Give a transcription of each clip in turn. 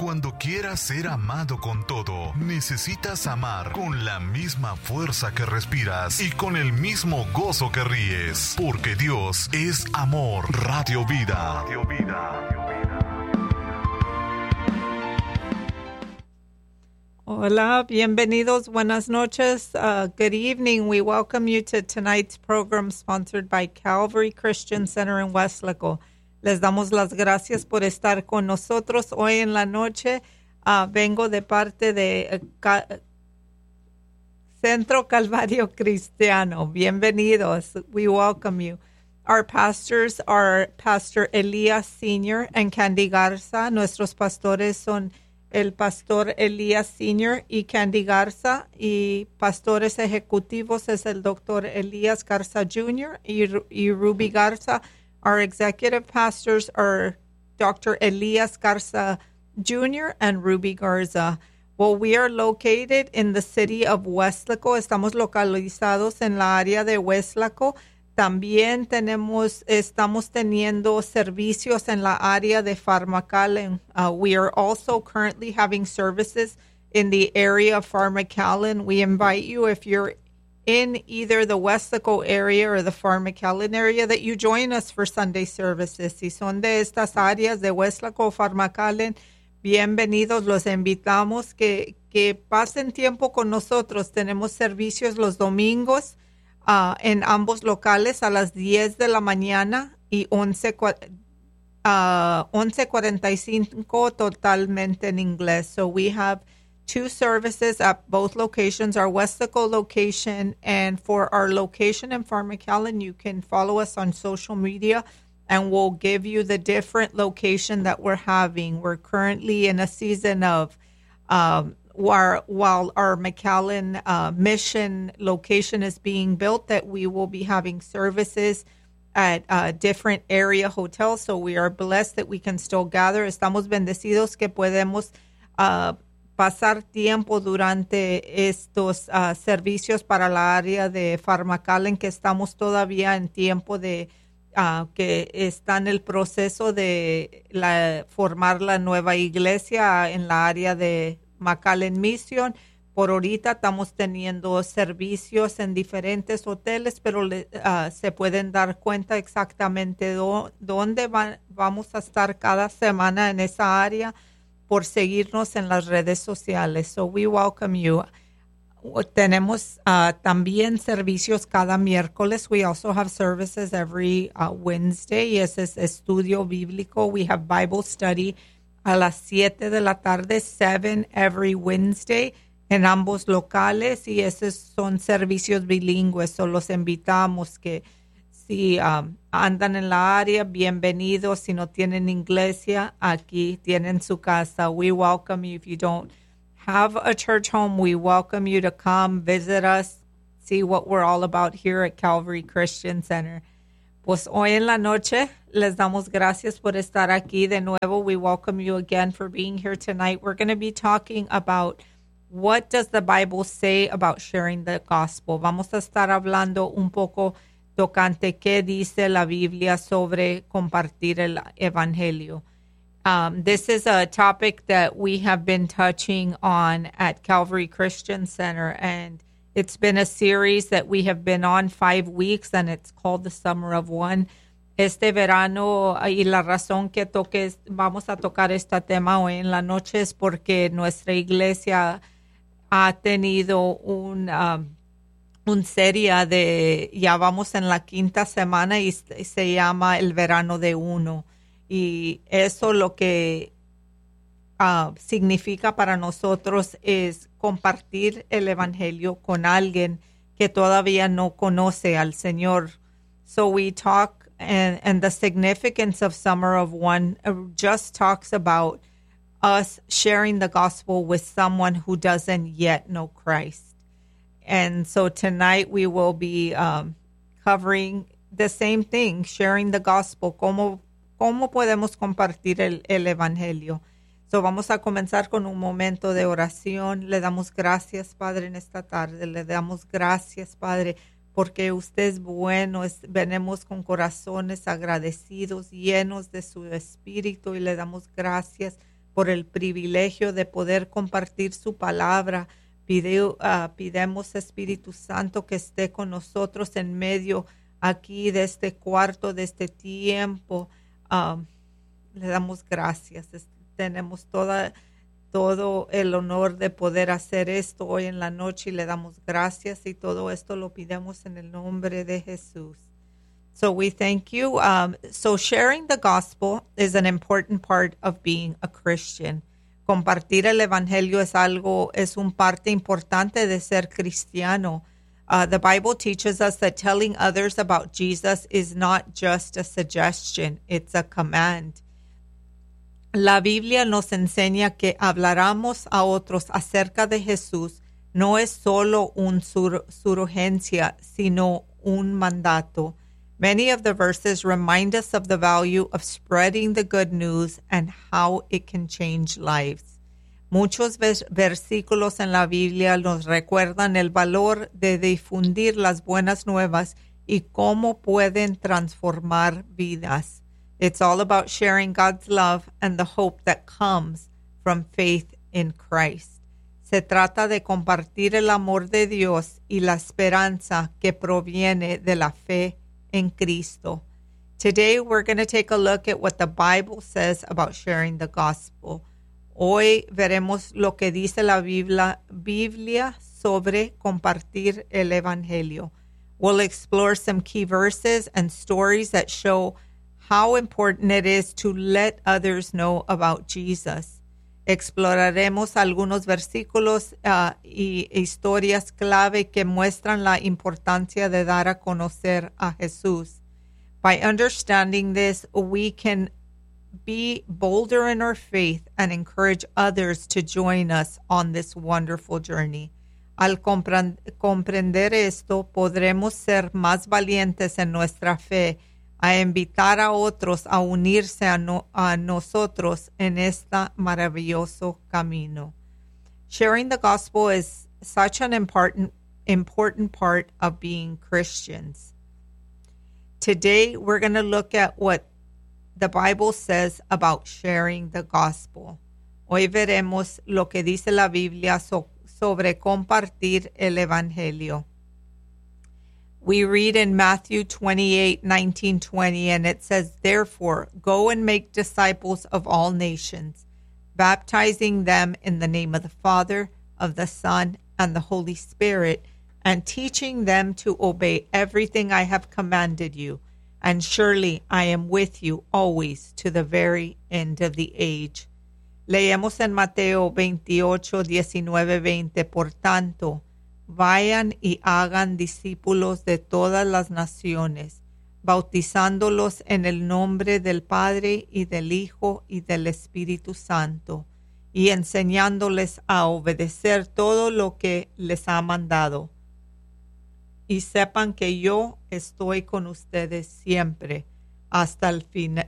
Cuando quieras ser amado con todo, necesitas amar con la misma fuerza que respiras y con el mismo gozo que ríes, porque Dios es amor. Radio Vida. Radio Vida. Hola, bienvenidos, buenas noches, good evening. We welcome you to tonight's program sponsored by Calvary Christian Center in Weslaco. Les damos las gracias por estar con nosotros hoy en la noche. Vengo de parte de Centro Calvario Cristiano. Bienvenidos. We welcome you. Our pastors are Pastor Elías Sr. and Candy Garza. Nuestros pastores son el pastor Elías Sr. y Candy Garza, y pastores ejecutivos es el doctor Elías Garza Jr. y Ruby Garza. Our executive pastors are Dr. Elías Garza Jr. and Ruby Garza. Well, we are located in the city of Weslaco. Estamos localizados en la área de Weslaco. También estamos teniendo servicios en la área de Pharmacallen. We are also currently having services in the area of Pharmacallen. We invite you, if you're in either the Weslaco area or the Pharmacallen area, that you join us for Sunday services. Si son de estas áreas de Weslaco o Pharmacallen, bienvenidos. Los invitamos que pasen tiempo con nosotros. Tenemos servicios los domingos en ambos locales a las 10 de la mañana y 11:45 totalmente en inglés. So we have two services at both locations, our Weslaco location, and for our location in Pharmacallen, you can follow us on social media and we'll give you the different location that we're having. We're currently in a season of while our McAllen mission location is being built, that we will be having services at different area hotels. So we are blessed that we can still gather. Estamos bendecidos que podemos pasar tiempo durante estos servicios para la área de Pharmacallen, que estamos todavía en tiempo de que está en el proceso de formar la nueva iglesia en la área de McAllen Mission. Por ahorita estamos teniendo servicios en diferentes hoteles, pero se pueden dar cuenta exactamente dónde vamos a estar cada semana en esa área por seguirnos en las redes sociales. So we welcome you. Tenemos también servicios cada miércoles. We also have services every Wednesday. Y ese es estudio bíblico. We have Bible study a las 7 de la tarde, 7 every Wednesday, en ambos locales, y esos son servicios bilingües. So los invitamos que si andan en la área, bienvenidos. Si no tienen iglesia, aquí tienen su casa. We welcome you. If you don't have a church home, we welcome you to come visit us, see what we're all about here at Calvary Christian Center. Pues hoy en la noche les damos gracias por estar aquí de nuevo. We welcome you again for being here tonight. We're going to be talking about what does the Bible say about sharing the gospel. Vamos a estar hablando un poco tocante qué dice la Biblia sobre compartir el evangelio. This is a topic that we have been touching on at Calvary Christian Center, and it's been a series that we have been on 5 weeks, and it's called The Summer of One. Este verano, y la razón que vamos a tocar este tema hoy en la noche es porque nuestra iglesia ha tenido un serie de, ya vamos en la 5ª semana, y se llama El Verano de Uno. Y eso lo que significa para nosotros es compartir el evangelio con alguien que todavía no conoce al Señor. So we talk, and the significance of Summer of One just talks about us sharing the gospel with someone who doesn't yet know Christ. And so tonight we will be covering the same thing, sharing the gospel, cómo podemos compartir el evangelio. So vamos a comenzar con un momento de oración. Le damos gracias, Padre, en esta tarde. Le damos gracias, Padre, porque usted es bueno. Venimos con corazones agradecidos, llenos de su espíritu, y le damos gracias por el privilegio de poder compartir su palabra. Pidemos, Espíritu Santo, que esté con nosotros en medio aquí de este cuarto, de este tiempo. Le damos gracias. Tenemos todo el honor de poder hacer esto hoy en la noche y le damos gracias, y todo esto lo pidamos en el nombre de Jesús. So we thank you. So sharing the gospel is an important part of being a Christian. Compartir el evangelio es un parte importante de ser cristiano. The Bible teaches us that telling others about Jesus is not just a suggestion, it's a command. La Biblia nos enseña que habláramos a otros acerca de Jesús no es solo una sugerencia, sino un mandato. Many of the verses remind us of the value of spreading the good news and how it can change lives. Muchos versículos en la Biblia nos recuerdan el valor de difundir las buenas nuevas y cómo pueden transformar vidas. It's all about sharing God's love and the hope that comes from faith in Christ. Se trata de compartir el amor de Dios y la esperanza que proviene de la fe en Cristo. Today we're going to take a look at what the Bible says about sharing the gospel. Hoy veremos lo que dice la Biblia sobre compartir el evangelio. We'll explore some key verses and stories that show how important it is to let others know about Jesus. Exploraremos algunos versículos y historias clave que muestran la importancia de dar a conocer a Jesús. By understanding this, we can be bolder in our faith and encourage others to join us on this wonderful journey. Al comprender esto, podremos ser más valientes en nuestra fe, a invitar a otros a unirse a nosotros en este maravilloso camino. Sharing the gospel is such an important part of being Christians. Today, we're going to look at what the Bible says about sharing the gospel. Hoy veremos lo que dice la Biblia sobre compartir el evangelio. We read in Matthew 28:19-20, and it says, "Therefore, go and make disciples of all nations, baptizing them in the name of the Father, of the Son, and the Holy Spirit, and teaching them to obey everything I have commanded you. And surely I am with you always to the very end of the age." Leemos en Mateo 28:19-20, "Por tanto, vayan y hagan discípulos de todas las naciones, bautizándolos en el nombre del Padre y del Hijo y del Espíritu Santo, y enseñándoles a obedecer todo lo que les ha mandado. Y sepan que yo estoy con ustedes siempre, hasta el fin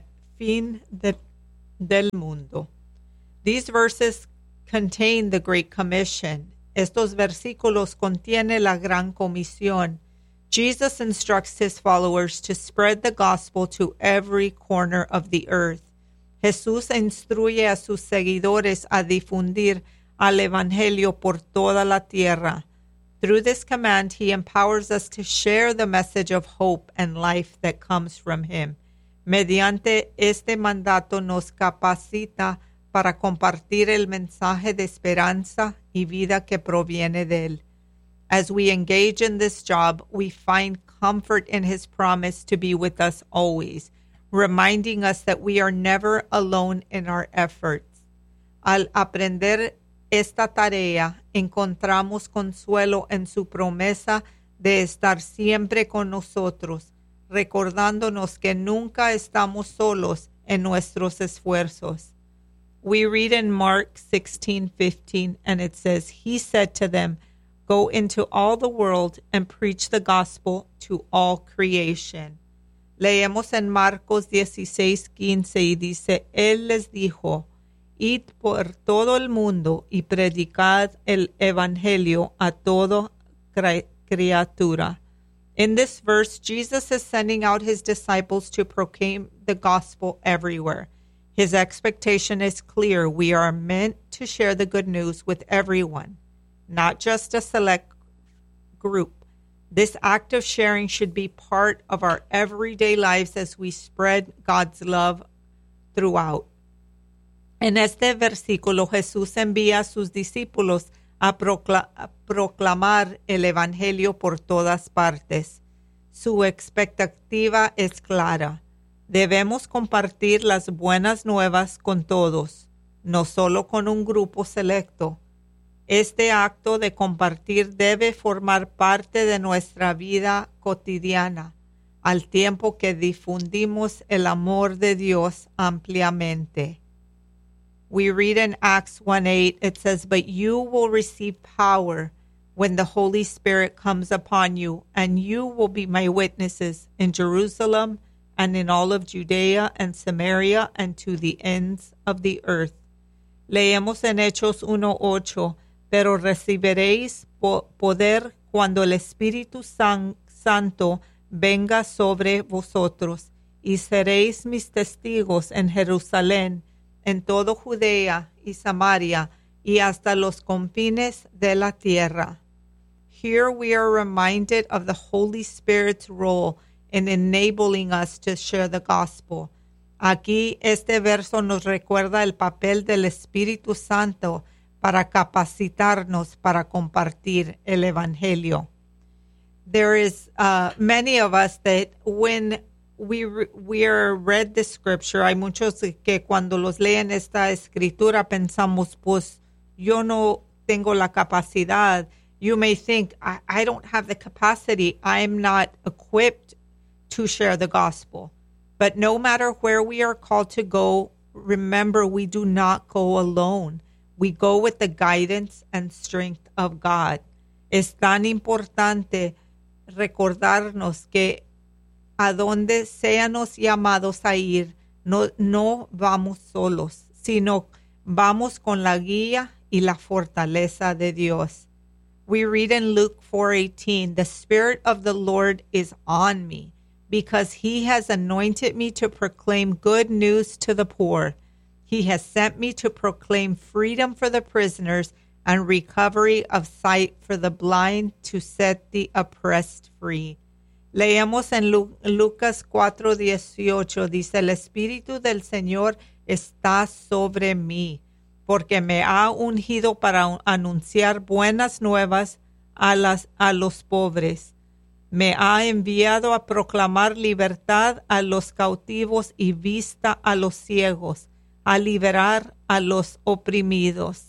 del mundo." These verses contain the Great Commission. Estos versículos contienen la Gran Comisión. Jesus instructs his followers to spread the gospel to every corner of the earth. Jesús instruye a sus seguidores a difundir al evangelio por toda la tierra. Through this command, he empowers us to share the message of hope and life that comes from him. Mediante este mandato nos capacita para compartir el mensaje de esperanza y vida que proviene de él. As we engage in this job, we find comfort in his promise to be with us always, reminding us that we are never alone in our efforts. Al aprender esta tarea, encontramos consuelo en su promesa de estar siempre con nosotros, recordándonos que nunca estamos solos en nuestros esfuerzos. We read in Mark 16:15, and it says, "He said to them, go into all the world and preach the gospel to all creation." Leemos en Marcos 16:15 y dice, Él les dijo, "Id por todo el mundo y predicad el evangelio a toda criatura." In this verse, Jesus is sending out his disciples to proclaim the gospel everywhere. His expectation is clear. We are meant to share the good news with everyone, not just a select group. This act of sharing should be part of our everyday lives as we spread God's love throughout. En este versículo, Jesús envía a sus discípulos a proclamar el Evangelio por todas partes. Su expectativa es clara. Debemos compartir las buenas nuevas con todos, no solo con un grupo selecto. Este acto de compartir debe formar parte de nuestra vida cotidiana, al tiempo que difundimos el amor de Dios ampliamente. We read in Acts 1:8, it says, "But you will receive power when the Holy Spirit comes upon you, and you will be my witnesses in Jerusalem and in all of Judea and Samaria and to the ends of the earth." Leemos en Hechos 1:8, "Pero recibiréis poder cuando el Espíritu Santo venga sobre vosotros, y seréis mis testigos en Jerusalén, en todo Judea y Samaria, y hasta los confines de la tierra." Here we are reminded of the Holy Spirit's role in enabling us to share the gospel. Aquí este verso nos recuerda el papel del Espíritu Santo para capacitarnos para compartir el Evangelio. There is many of us that when we read the scripture, hay muchos que cuando los leen esta escritura pensamos, pues yo no tengo la capacidad. You may think, I don't have the capacity. I'm not equipped to share the gospel. But no matter where we are called to go, remember we do not go alone. We go with the guidance and strength of God. Es tan importante recordarnos que a donde seamos llamados a ir, no vamos solos, sino vamos con la guía y la fortaleza de Dios. We read in Luke 4:18, "The Spirit of the Lord is on me, because he has anointed me to proclaim good news to the poor. He has sent me to proclaim freedom for the prisoners and recovery of sight for the blind, to set the oppressed free." Leemos en Lucas 4:18, dice, "El Espíritu del Señor está sobre mí, porque me ha ungido para anunciar buenas nuevas a los pobres. Me ha enviado a proclamar libertad a los cautivos y vista a los ciegos, a liberar a los oprimidos."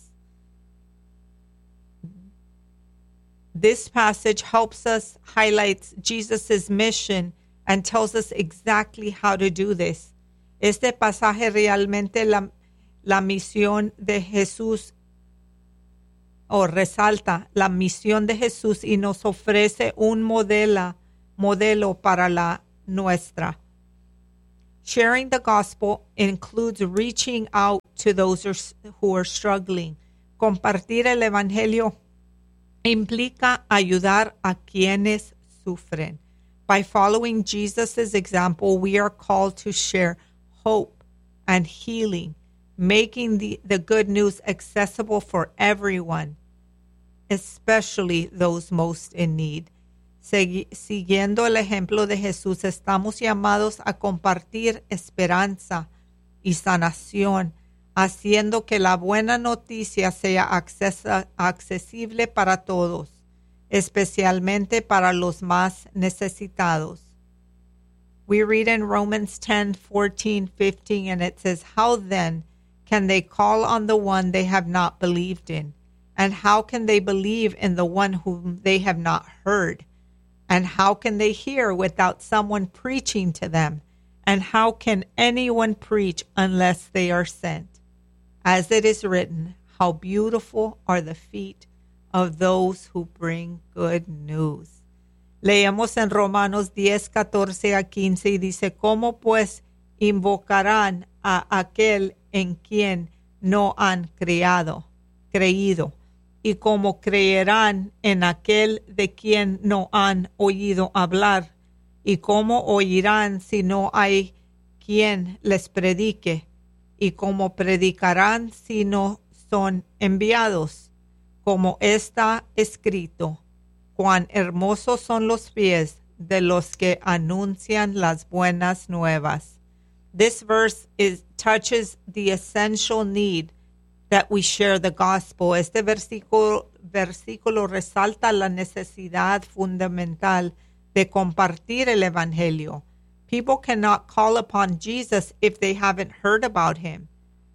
This passage helps us highlight Jesus' mission and tells us exactly how to do this. Este pasaje realmente la misión de Jesús, o resalta la misión de Jesús, y nos ofrece un modelo para la nuestra. Sharing the gospel includes reaching out to those who are struggling. Compartir el evangelio implica ayudar a quienes sufren. By following Jesus' example, we are called to share hope and healing, making the good news accessible for everyone, especially those most in need. Siguiendo el ejemplo de Jesús, estamos llamados a compartir esperanza y sanación, haciendo que la buena noticia sea accesible para todos, especialmente para los más necesitados. We read in Romans 10:14-15, and it says, "How then can they call on the one they have not believed in? And how can they believe in the one whom they have not heard? And how can they hear without someone preaching to them? And how can anyone preach unless they are sent? As it is written, how beautiful are the feet of those who bring good news." Leemos en Romanos 10:14-15 y dice, "¿Cómo pues invocarán a aquel en quien no han creído? ¿Y cómo creerán en aquel de quien no han oído hablar? ¿Y cómo oirán si no hay quien les predique? y cómo predicarán si no son enviados? Como está escrito, cuán hermosos son los pies de los que anuncian las buenas nuevas. This verse touches the essential need that we share the gospel. Este versículo resalta la necesidad fundamental de compartir el evangelio. People cannot call upon Jesus if they haven't heard about him.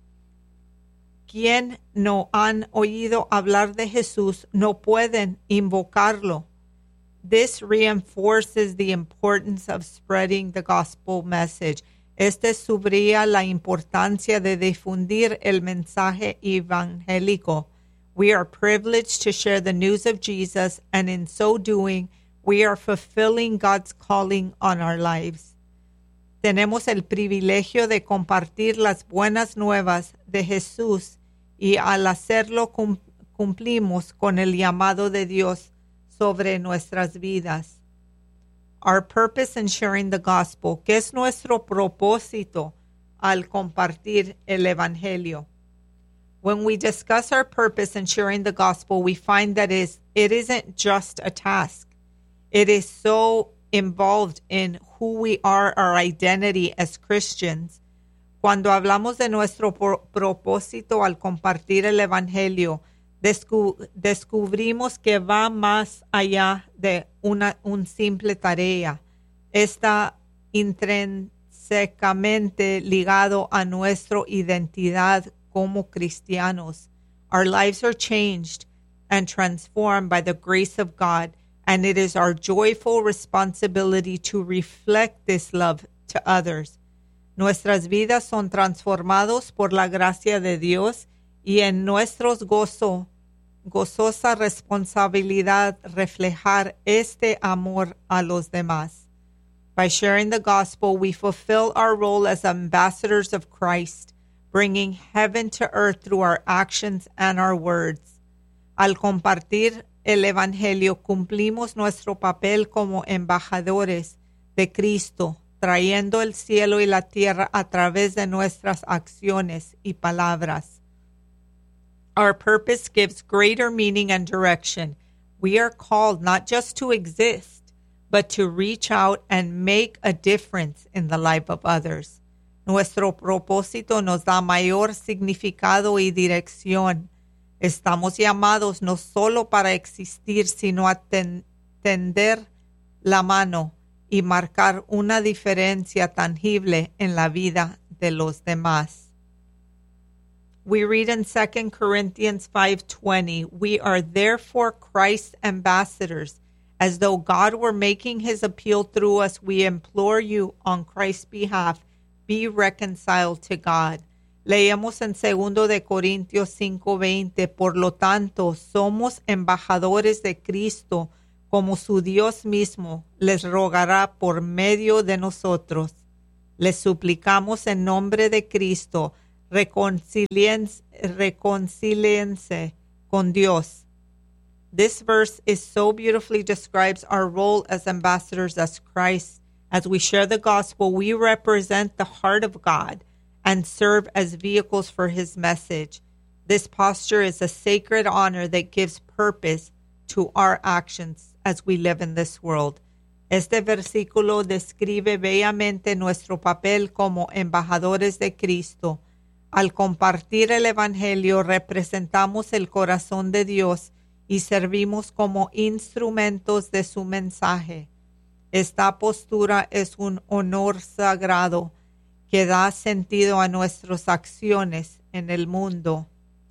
Quien no han oído hablar de Jesús no pueden invocarlo. This reinforces the importance of spreading the gospel message. Este subraya la importancia de difundir el mensaje evangélico. We are privileged to share the news of Jesus, and in so doing, we are fulfilling God's calling on our lives. Tenemos el privilegio de compartir las buenas nuevas de Jesús y al hacerlo cumplimos con el llamado de Dios sobre nuestras vidas. Our purpose in sharing the gospel. ¿Qué es nuestro propósito al compartir el evangelio? When we discuss our purpose in sharing the gospel, we find that it isn't just a task. It is so involved in who we are, our identity as Christians. Cuando hablamos de nuestro propósito al compartir el evangelio, descubrimos que va más allá de una simple tarea. Está intrínsecamente ligado a nuestra identidad como cristianos. Our lives are changed and transformed by the grace of God, and it is our joyful responsibility to reflect this love to others. Nuestras vidas son transformados por la gracia de Dios y en nuestros gozosa responsabilidad reflejar este amor a los demás. By sharing the gospel, we fulfill our role as ambassadors of Christ, bringing heaven to earth through our actions and our words. Al compartir el evangelio, cumplimos nuestro papel como embajadores de Cristo, trayendo el cielo y la tierra a través de nuestras acciones y palabras. Our purpose gives greater meaning and direction. We are called not just to exist, but to reach out and make a difference in the life of others. Nuestro propósito nos da mayor significado y dirección. Estamos llamados no solo para existir, sino a tender la mano y marcar una diferencia tangible en la vida de los demás. We read in 2 Corinthians 5:20, we are therefore Christ's ambassadors. As though God were making his appeal through us, we implore you on Christ's behalf, be reconciled to God. Leemos en 2 de Corintios 5:20, por lo tanto, somos embajadores de Cristo, como su Dios mismo les rogará por medio de nosotros. Les suplicamos en nombre de Cristo, reconcíliense con Dios. This verse is so beautifully describes our role as ambassadors as Christ. As we share the gospel, we represent the heart of God and serve as vehicles for his message. This posture is a sacred honor that gives purpose to our actions as we live in this world. Este versículo describe bellamente nuestro papel como embajadores de Cristo. Al compartir el evangelio, representamos el corazón de Dios y servimos como instrumentos de su mensaje. Esta postura es un honor sagrado que da sentido a nuestras acciones en el mundo.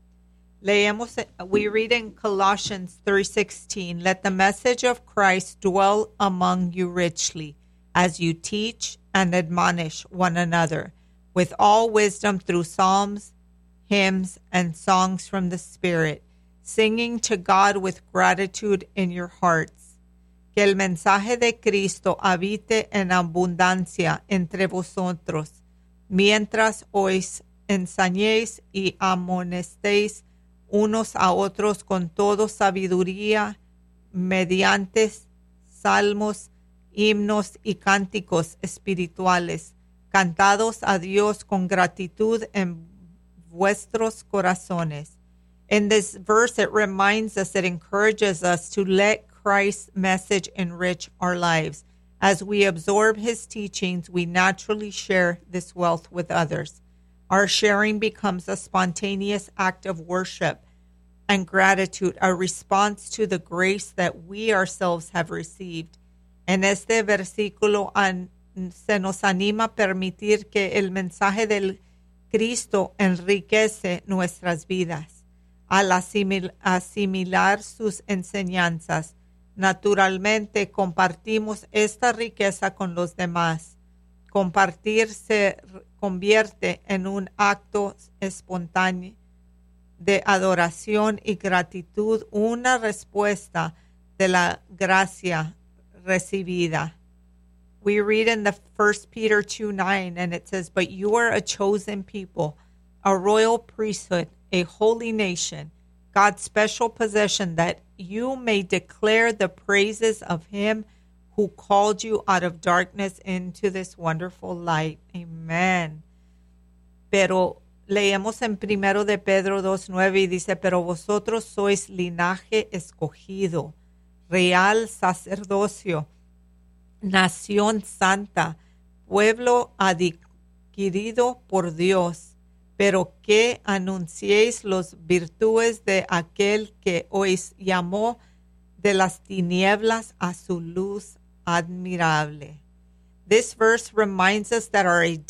We read in Colossians 3:16, let the message of Christ dwell among you richly, as you teach and admonish one another, with all wisdom through psalms, hymns, and songs from the Spirit, singing to God with gratitude in your hearts. Que el mensaje de Cristo habite en abundancia entre vosotros, mientras os enseñéis y amonestéis unos a otros con toda sabiduría, mediante salmos, himnos y cánticos espirituales, cantados a Dios con gratitud en vuestros corazones. In this verse, it reminds us, it encourages us to let Christ's message enrich our lives. As we absorb his teachings, we naturally share this wealth with others. Our sharing becomes a spontaneous act of worship and gratitude, a response to the grace that we ourselves have received. En este versículo se nos anima a permitir que el mensaje del Cristo enriquece nuestras vidas. Al asimilar sus enseñanzas, naturalmente compartimos esta riqueza con los demás. Compartir se convierte en un acto espontáneo de adoración y gratitud, una respuesta de la gracia recibida. We read in the 1 Peter 2:9, and it says, "But you are a chosen people, a royal priesthood, a holy nation, God's special possession, that you may declare the praises of him who called you out of darkness into this wonderful light." Amen. Pero leemos en 1 de Pedro 2:9 y dice, "Pero vosotros sois linaje escogido, real sacerdocio, nación santa, pueblo adquirido por Dios, pero que anunciéis las virtudes de aquel que os llamó de las tinieblas a su luz admirable." This verse reminds us that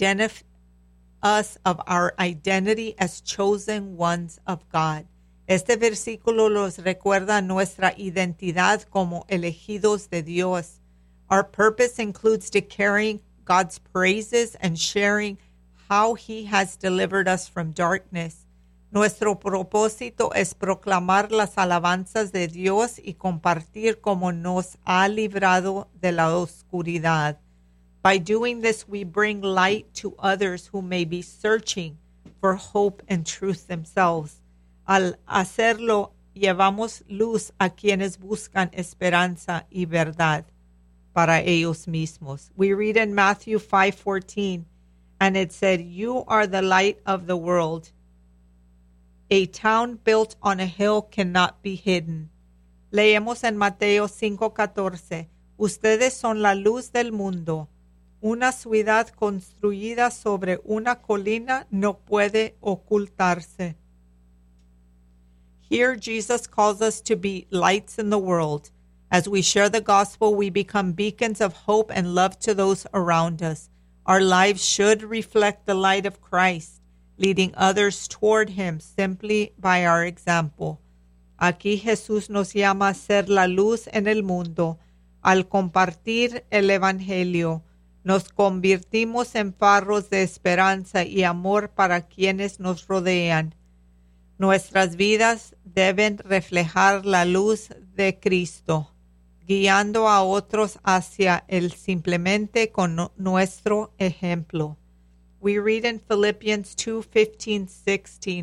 us of our identity as chosen ones of God. Este versículo nos recuerda nuestra identidad como elegidos de Dios. Our purpose includes declaring God's praises and sharing how he has delivered us from darkness. Nuestro propósito es proclamar las alabanzas de Dios y compartir cómo nos ha librado de la oscuridad. By doing this, we bring light to others who may be searching for hope and truth themselves. Al hacerlo, llevamos luz a quienes buscan esperanza y verdad para ellos mismos. We read in Matthew 5:14, and it said, "You are the light of the world. A town built on a hill cannot be hidden." Leemos en Mateo 5:14, "Ustedes son la luz del mundo. Una ciudad construida sobre una colina no puede ocultarse." Here, Jesus calls us to be lights in the world. As we share the gospel, we become beacons of hope and love to those around us. Our lives should reflect the light of Christ, leading others toward him simply by our example. Aquí Jesús nos llama a ser la luz en el mundo. Al compartir el Evangelio, nos convertimos en faros de esperanza y amor para quienes nos rodean. Nuestras vidas deben reflejar la luz de Cristo, guiando a otros hacia él simplemente con nuestro ejemplo. We read in Philippians 2:15-16,